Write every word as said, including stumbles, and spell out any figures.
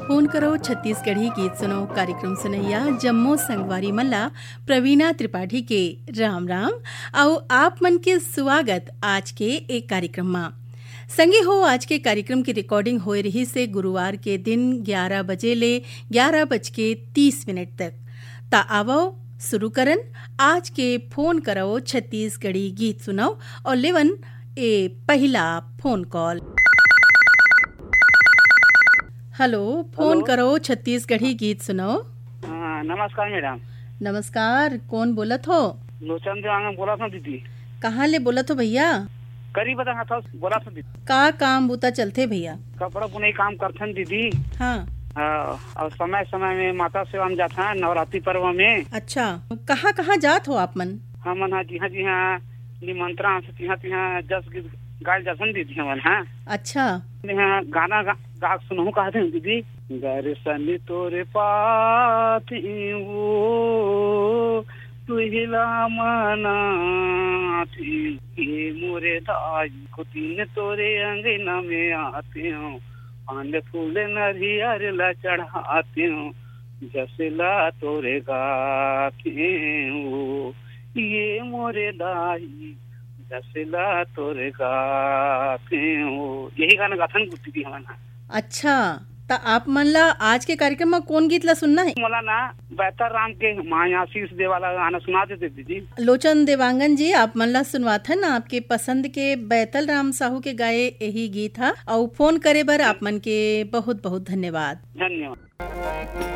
Phone करो छत्तीसगढ़ी गीत सुनो कार्यक्रम सुनैया जम्मू संगवारी मल्ला प्रवीणा त्रिपाठी के राम राम आओ आप मन के स्वागत आज के एक कार्यक्रम में संगे हो। आज के कार्यक्रम की रिकॉर्डिंग हो रही से गुरुवार के दिन ग्यारह बजे ले ग्यारह बज के तीस मिनट तक। ता आवो शुरू करन आज के फोन करो छत्तीसगढ़ी गीत सुनाओ और लेवन ए पहला phone call. Hello, phone hello. करो छत्तीसगढ़ी गीत सुनाओ। हाँ, नमस्कार मैडम। नमस्कार, कौन बोलत हो? लोचन देवांगन बोला था दीदी। कहाँ ले बोलत हो भैया? करी बता था बोला था दीदी। का काम बूता चलते भैया? कपड़ा बुनाई काम करथन दीदी। हाँ, हाँ, और समय समय में माता सेवा में जाता है नवरात्रि पर्व में। अच्छा, कहाँ कहाँ जात हो आप मन? हम हाँ जी हाँ जी हाँ निमंत्रण से तिहा तिहा जस गीत गाय जासन दीदी हमन। हाँ अच्छा, यहाँ गाना गा, गा सुनहु कहते हैं दीदी। दर्शन तोरे पाती वो तुहिला मनाती ये मोरे दाई को दिन तोरे अंगना में आते हो पान फूल नरियर ला चढ़ाते हो जसला तोरे गाते हो ये मोरे दाई जसला तोरे गाते हो। यही गाना गाथन गुत्ती थी हमारा। अच्छा, ता आप मन ला आज के कार्यक्रम में कौन गीत ला सुनना है? मला ना बेहतर राम के माया आशीष दे वाला गाना सुना देते दीदी। लोचन देवांगन जी, आप मन ला सुनवाथन आपके पसंद के बैतल राम साहू के गाए यही गीत हा और फोन करे बर आप मन के बहुत बहुत धन्यवाद। धन्यवाद।